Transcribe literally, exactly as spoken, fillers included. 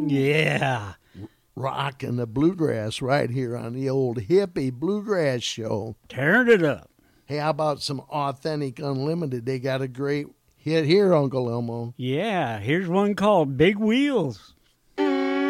Yeah. Rock and the bluegrass right here on the old hippie bluegrass show. Turn it up. Hey, how about some Authentic Unlimited? They got a great hit here, Uncle Elmo. Yeah, here's one called Big Wheels.